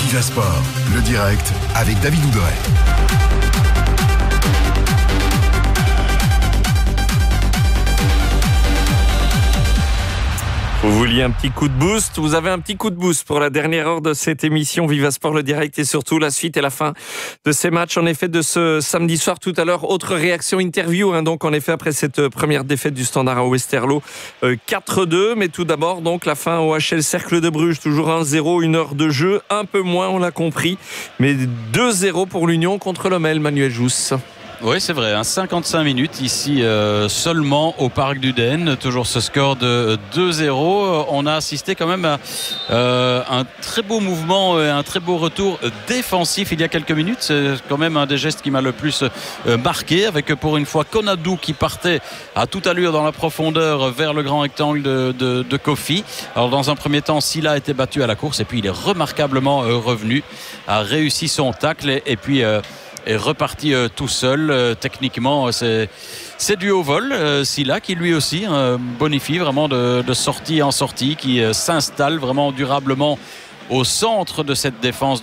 Viva Sport, le direct avec David Ouderet. Vous vouliez un petit coup de boost, vous avez un petit coup de boost pour la dernière heure de cette émission Viva Sport, le direct et surtout la suite et la fin de ces matchs. En effet, de ce samedi soir tout à l'heure, autre réaction interview, donc en effet après cette première défaite du Standard à Westerlo, 4-2. Mais tout d'abord, donc la fin au HL Cercle de Bruges, toujours 1-0, une heure de jeu, un peu moins, on l'a compris, mais 2-0 pour l'Union contre Lommel, Manuel Jousse. Oui, c'est vrai, 55 minutes ici seulement au Parc du Den, toujours ce score de 2-0. On a assisté quand même à un très beau mouvement, un très beau retour défensif il y a quelques minutes. C'est quand même un des gestes qui m'a le plus marqué, avec pour une fois Konadou qui partait à toute allure dans la profondeur vers le grand rectangle de Kofi. Alors dans un premier temps, Silla a été battu à la course et puis il est remarquablement revenu, a réussi son tacle et puis est reparti tout seul. Techniquement, c'est du haut vol. Silla qui lui aussi bonifie vraiment de sortie en sortie, qui s'installe vraiment durablement au centre de cette défense